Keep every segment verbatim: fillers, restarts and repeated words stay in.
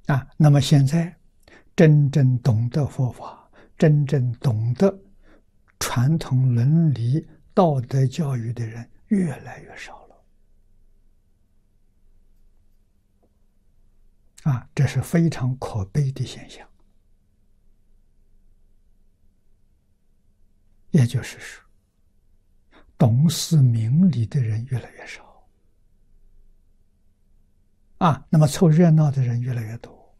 啊。那么现在真正懂得佛法，真正懂得传统伦理道德教育的人越来越少了啊，这是非常可悲的现象。也就是说，懂事明理的人越来越少啊，那么凑热闹的人越来越多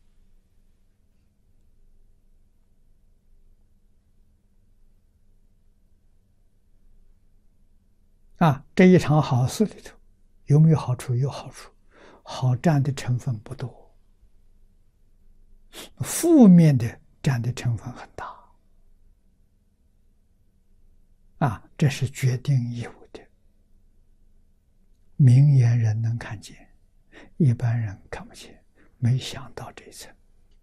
啊。这一场好事里头，有没有好处？有好处，好占的成分不多，负面的占的成分很大啊，这是决定义务的。明眼人能看见，一般人看不见，没想到这一层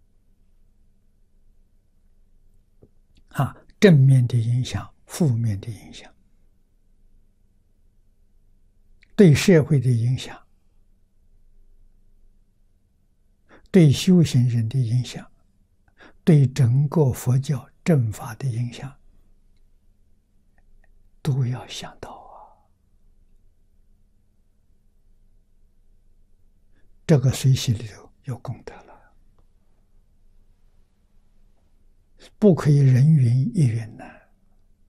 啊，正面的影响，负面的影响，对社会的影响，对修行人的影响，对整个佛教正法的影响，都要想到啊。这个随喜里头有功德了，不可以人云亦云呢。